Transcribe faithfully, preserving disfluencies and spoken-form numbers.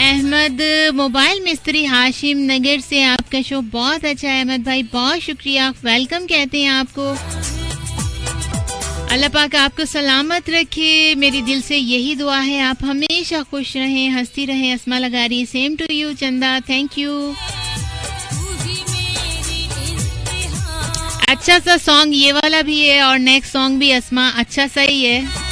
Ahmad mobile मिस्त्री हाशिम नगर से, आपका शो बहुत अच्छा है अहमद भाई, बहुत शुक्रिया, वेलकम कहते हैं आपको। अल्लाह पाक आपको सलामत रखे, मेरी दिल से यही दुआ है, आप हमेशा खुश रहें, हंसती रहें। अस्मा लगारी, सेम टू यू चंदा, थैंक यू। अच्छा सा सॉन्ग ये वाला भी है और नेक्स्ट सॉन्ग भी अस्मा अच्छा सा ही है।